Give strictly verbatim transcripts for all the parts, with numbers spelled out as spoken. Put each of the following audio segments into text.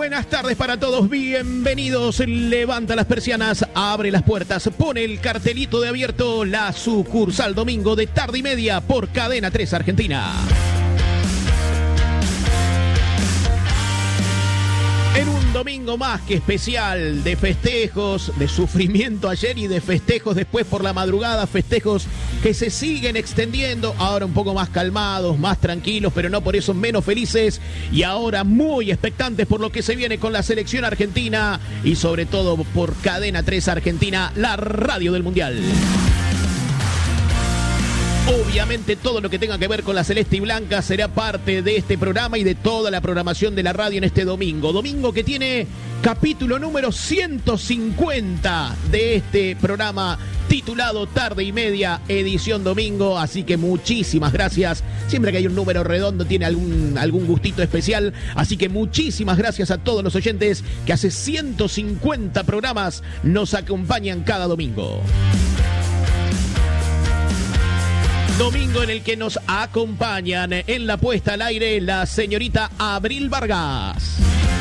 buenas tardes para todos, bienvenidos. Levanta las persianas, abre las puertas, pone el cartelito de abierto, la sucursal domingo de tarde y media por Cadena tres Argentina. En un domingo más que especial, de festejos, de sufrimiento ayer y de festejos después por la madrugada, festejos que se siguen extendiendo, ahora un poco más calmados, más tranquilos, pero no por eso menos felices, y ahora muy expectantes por lo que se viene con la selección argentina y sobre todo por Cadena tres Argentina, la radio del Mundial. Obviamente todo lo que tenga que ver con la celeste y blanca será parte de este programa y de toda la programación de la radio en este domingo. Domingo que tiene capítulo número ciento cincuenta de este programa titulado Tarde y Media, edición domingo. Así que muchísimas gracias. Siempre que hay un número redondo tiene algún, algún gustito especial. Así que muchísimas gracias a todos los oyentes que hace ciento cincuenta programas nos acompañan cada domingo. Domingo en el que nos acompañan en la puesta al aire la señorita Abril Vargas.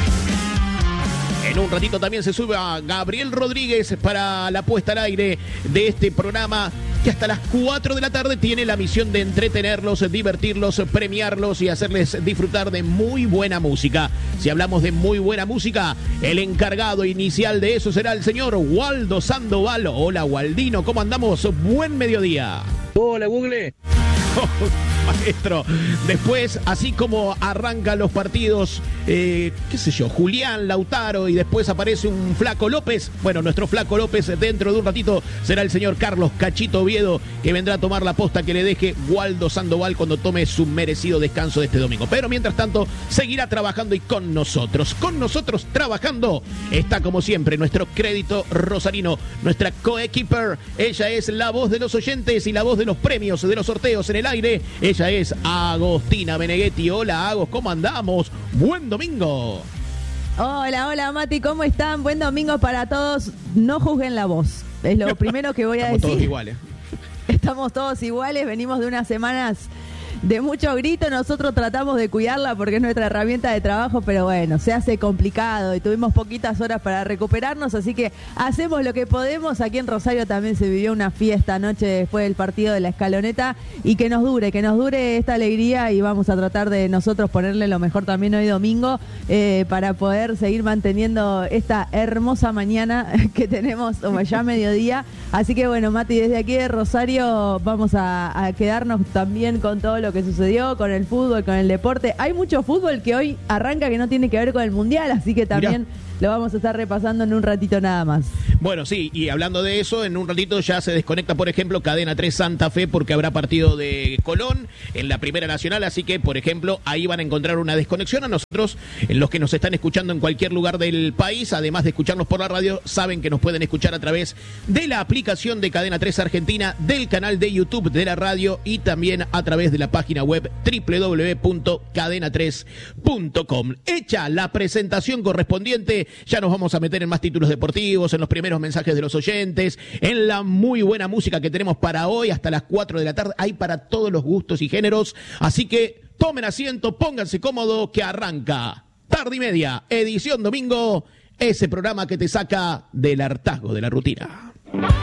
En un ratito también se sube a Gabriel Rodríguez para la puesta al aire de este programa que hasta las cuatro de la tarde tiene la misión de entretenerlos, divertirlos, premiarlos y hacerles disfrutar de muy buena música. Si hablamos de muy buena música, el encargado inicial de eso será el señor Waldo Sandoval. Hola Waldino, ¿cómo andamos? Buen mediodía. Hola Google. Oh, maestro, después, así como arrancan los partidos, eh, qué sé yo, Julián, Lautaro, y después aparece un Flaco López. Bueno, nuestro Flaco López dentro de un ratito será el señor Carlos Cachito Oviedo, que vendrá a tomar la posta que le deje Waldo Sandoval cuando tome su merecido descanso de este domingo. Pero mientras tanto, seguirá trabajando y con nosotros. Con nosotros trabajando está como siempre nuestro crédito rosarino, nuestra coequiper. Ella es la voz de los oyentes y la voz de los premios, de los sorteos en el aire. Ella es Agostina Meneghetti. Hola Agos, ¿cómo andamos? Buen domingo. Hola, hola Mati, ¿cómo están? Buen domingo para todos. No juzguen la voz, es lo primero que voy a Estamos decir. todos iguales. Estamos todos iguales, venimos de unas semanas de mucho grito, nosotros tratamos de cuidarla porque es nuestra herramienta de trabajo, pero bueno, se hace complicado y tuvimos poquitas horas para recuperarnos, así que hacemos lo que podemos. Aquí en Rosario también se vivió una fiesta anoche después del partido de la Escaloneta, y que nos dure, que nos dure esta alegría, y vamos a tratar de nosotros ponerle lo mejor también hoy domingo eh, para poder seguir manteniendo esta hermosa mañana que tenemos ya mediodía. Así que bueno, Mati, desde aquí de Rosario vamos a, a quedarnos también con todo lo que sucedió, con el fútbol, con el deporte. Hay mucho fútbol que hoy arranca que no tiene que ver con el Mundial, así que también Mirá. Lo vamos a estar repasando en un ratito nada más. Bueno, sí, y hablando de eso, en un ratito ya se desconecta, por ejemplo, Cadena tres Santa Fe, porque habrá partido de Colón en la Primera Nacional, así que, por ejemplo, ahí van a encontrar una desconexión. A nosotros, en los que nos están escuchando en cualquier lugar del país, además de escucharnos por la radio, saben que nos pueden escuchar a través de la aplicación de Cadena tres Argentina, del canal de YouTube de la radio y también a través de la página web doble u doble u doble u punto cadena tres punto com. Hecha la presentación correspondiente, ya nos vamos a meter en más títulos deportivos, en los primeros mensajes de los oyentes, en la muy buena música que tenemos para hoy hasta las cuatro de la tarde. Hay para todos los gustos y géneros, así que tomen asiento, pónganse cómodo, que arranca Tarde y Media, edición domingo, ese programa que te saca del hartazgo de la rutina.